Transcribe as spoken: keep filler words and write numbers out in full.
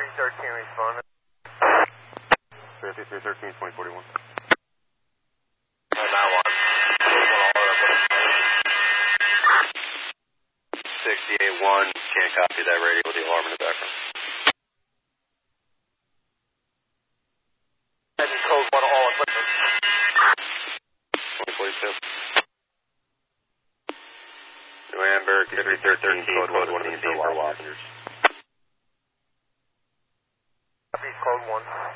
three thirteen responding. fifty-three thirteen, twenty forty-one. sixty-eight one, can't copy that radio with the alarm in the background. Heavy code one, all equipment. twenty forty-two. New Amber, fifty-three thirteen, code one, one of the for Wappingers. Copy code one.